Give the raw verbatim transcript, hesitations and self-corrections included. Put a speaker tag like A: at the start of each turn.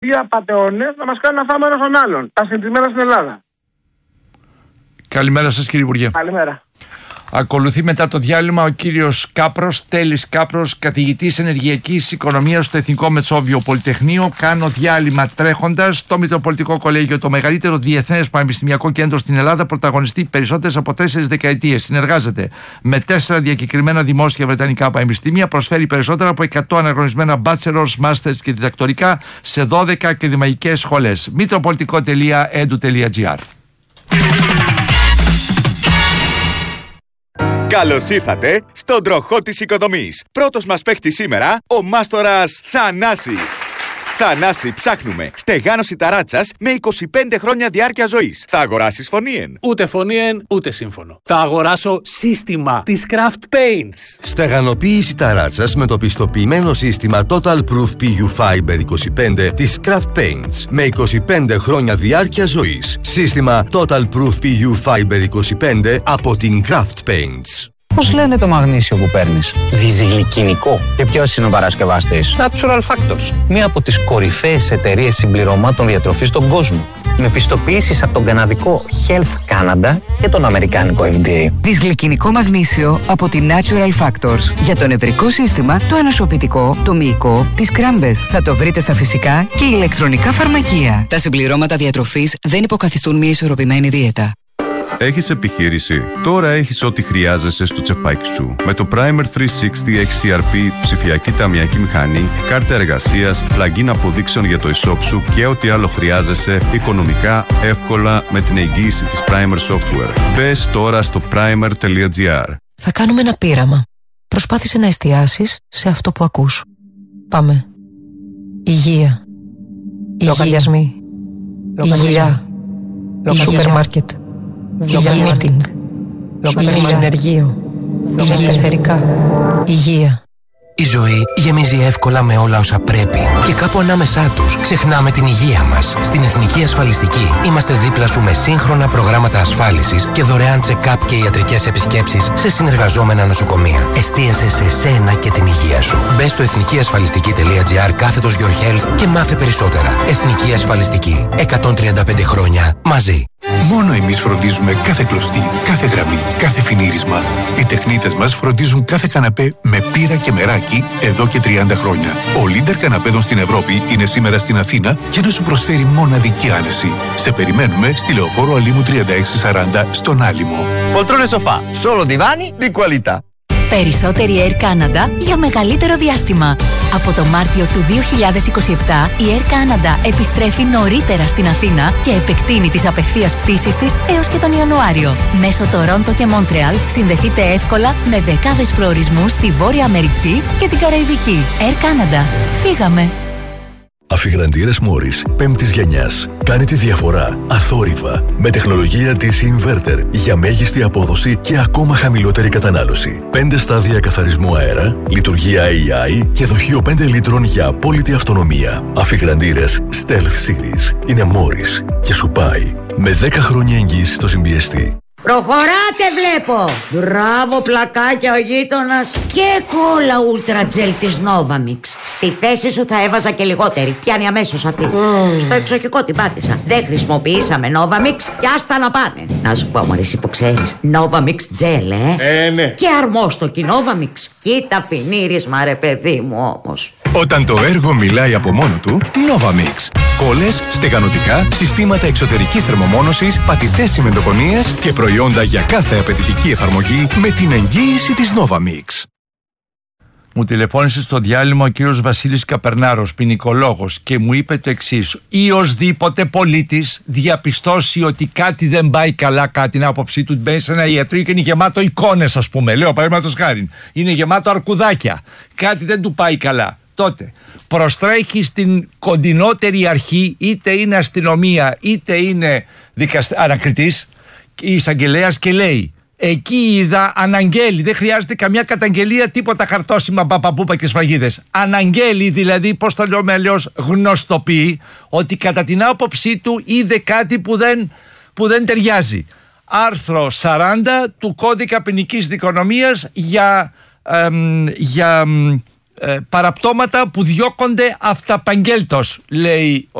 A: Οι απατεώνες να μας κάνουν να φάμε ένας τον άλλον. Τα συντριμμένα στην Ελλάδα.
B: Καλημέρα σας, κύριε Υπουργέ.
A: Καλημέρα.
B: Ακολουθεί μετά το διάλειμμα ο κύριος Κάπρος, Τέλης Κάπρος, καθηγητής ενεργειακής οικονομίας στο Εθνικό Μεσόβιο Πολυτεχνείο. Κάνω διάλειμμα τρέχοντας. Στο Μητροπολιτικό Κολέγιο, το μεγαλύτερο διεθνές πανεπιστημιακό κέντρο στην Ελλάδα, πρωταγωνιστεί περισσότερες από τέσσερις δεκαετίες. Συνεργάζεται με τέσσερα διακεκριμένα δημόσια βρετανικά πανεπιστήμια, προσφέρει περισσότερα από εκατό αναγνωρισμένα bachelors, masters και διδακτορικά σε δώδεκα ακαδημαϊκές σχολές. μητροπολιτικό τελεία e d u τελεία g r.
C: Καλώς ήρθατε στον τροχό της οικοδομής. Πρώτος μας παίκτης σήμερα, ο μάστορας Θανάσης. Θανάση, ψάχνουμε στεγάνωση ταράτσας με είκοσι πέντε χρόνια διάρκεια ζωής. Θα αγοράσεις φωνήεν?
D: Ούτε φωνήεν, ούτε σύμφωνο. Θα αγοράσω σύστημα της Craft Paints.
E: Στεγανοποίηση ταράτσας με το πιστοποιημένο σύστημα Total Proof πι γιου Fiber είκοσι πέντε της Craft Paints με είκοσι πέντε χρόνια διάρκεια ζωής. Σύστημα Total Proof πι γιου Fiber είκοσι πέντε από την Craft Paints.
F: Πώς λένε το μαγνήσιο που παίρνεις? Διζυγλικινικό. Και ποιος είναι ο παρασκευαστής? Natural Factors. Μία από τις κορυφαίες εταιρείες συμπληρωμάτων διατροφής στον κόσμο. Με πιστοποιήσεις από τον καναδικό Health Canada και τον αμερικάνικο εφ ντι έι.
G: Δυσγλυκινικό μαγνήσιο από τη Natural Factors. Για το νευρικό σύστημα, το ανοσοποιητικό, το μυϊκό, τις κράμπες. Θα το βρείτε στα φυσικά και ηλεκτρονικά φαρμακεία. Τα συμπληρώματα διατροφής δεν υποκαθιστούν μια ισορροπημένη δίαιτα.
H: Έχεις επιχείρηση? Τώρα έχεις ό,τι χρειάζεσαι στο τσεπάκι σου. Με το Primer τριακόσια εξήντα εξ σι αρ πι, ψηφιακή ταμιακή μηχανή, κάρτα εργασίας, plugin αποδείξεων για το e-shop σου και ό,τι άλλο χρειάζεσαι οικονομικά, εύκολα με την εγγύηση της Primer Software. Μπες τώρα στο primer τελεία gr.
I: Θα κάνουμε ένα πείραμα. Προσπάθησε να εστιάσεις σε αυτό που ακούς. Πάμε. Υγεία. Λογαριασμοί. Υγεία. Σούπερ μάρκετ. Υγεία meeting. Υγεία ενεργείο. Υγεία εθερικά. Υγεία.
J: Η ζωή γεμίζει εύκολα με όλα όσα πρέπει και κάπου ανάμεσά τους ξεχνάμε την υγεία μας. Στην Εθνική Ασφαλιστική είμαστε δίπλα σου με σύγχρονα προγράμματα ασφάλισης και δωρεάν check-up και ιατρικές επισκέψεις σε συνεργαζόμενα νοσοκομεία. Εστίασε σε σένα και την υγεία σου. Μπες στο εθνικιασφαλιστική τελεία gr κάθετος Your Health και μάθε περισσότερα. Εθνική Ασφαλιστική. εκατόν τριάντα πέντε χρόνια μαζί.
K: Μόνο εμείς φροντίζουμε κάθε κλωστή, κάθε γραμμή, κάθε φινίρισμα. Οι τεχνίτες μας φροντίζουν κάθε καναπέ με πύρα και μεράκι εδώ και τριάντα χρόνια. Ο leader καναπέδων στην Ευρώπη είναι σήμερα στην Αθήνα για να σου προσφέρει μοναδική άνεση. Σε περιμένουμε στη Λεωφόρο Αλήμου τριάντα έξι σαράντα στον Άλυμο.
L: Poltrone sofà, solo divani di qualità.
M: Περισσότερη Air Canada για μεγαλύτερο διάστημα. Από το Μάρτιο του δύο χιλιάδες είκοσι επτά η Air Canada επιστρέφει νωρίτερα στην Αθήνα και επεκτείνει τις απευθείας πτήσεις της έως και τον Ιανουάριο. Μέσω Τορόντο και Μόντρεαλ συνδεθείτε εύκολα με δεκάδες προορισμούς στη Βόρεια Αμερική και την Καραϊβική. Air Canada. Φύγαμε!
N: Αφιγραντήρες Μόρις πέμπτης γενιάς. Κάνει τη διαφορά αθόρυβα με τεχνολογία ντι σι Inverter για μέγιστη απόδοση και ακόμα χαμηλότερη κατανάλωση. πέντε στάδια καθαρισμού αέρα, λειτουργία έι άι και δοχείο πέντε λίτρων για απόλυτη αυτονομία. Αφιγραντήρες Stealth Series είναι Μόρις και σου πάει με δέκα χρόνια εγγύηση στο συμπιεστή.
O: Προχωράτε βλέπω! Μπράβο πλακάκια ο γείτονας. Και κόλλα ούλτρα τζελ της Novamix. Στη θέση σου θα έβαζα και λιγότερη. Πιάνει αμέσως αυτή. mm. Στο εξοχικό την πάτησα. Δεν χρησιμοποιήσαμε Novamix και άστα να πάνε. Να σου πω μωρέ εσύ που ξέρεις, Novamix τζελ ε.
P: Ε ναι.
O: Και αρμόστοκι Novamix. Κοίτα φινίρισμα ρε παιδί μου όμως.
K: Όταν το έργο μιλάει από μόνο του, Novamix. Κόλλες, στεγανοτικά, συστήματα εξωτερικής θερμομόνωσης, πατητές τσιμεντοκονίες και προϊόντα για κάθε απαιτητική εφαρμογή με την εγγύηση της Novamix.
B: Μου τηλεφώνησε στο διάλειμμα ο κύριος Βασίλης Καπερνάρος, ποινικολόγος, και μου είπε το εξής: ή οσδήποτε πολίτης διαπιστώσει ότι κάτι δεν πάει καλά, κάτι είναι άποψή του, μπαίνει σε ένα ιατρείο και είναι γεμάτο εικόνες, ας πούμε, λέω παραδείγματος χάριν, είναι γεμάτο αρκουδάκια, κάτι δεν του πάει καλά, τότε προστρέχει στην κοντινότερη αρχή, είτε είναι αστυνομία είτε είναι δικαστη... ανακριτής ή εισαγγελέας, και λέει: εκεί είδα, αναγγέλει, δεν χρειάζεται καμιά καταγγελία, τίποτα χαρτόσημα, παπαπούπα και σφαγίδες. Αναγγέλει δηλαδή, πώς το λέω με αλλιώς, γνωστοποιεί ότι κατά την άποψή του είδε κάτι που δεν, που δεν ταιριάζει. Άρθρο σαράντα του Κώδικα Ποινικής Δικονομίας για, εμ, για ε, παραπτώματα που διώκονται αυταπαγγέλτος, λέει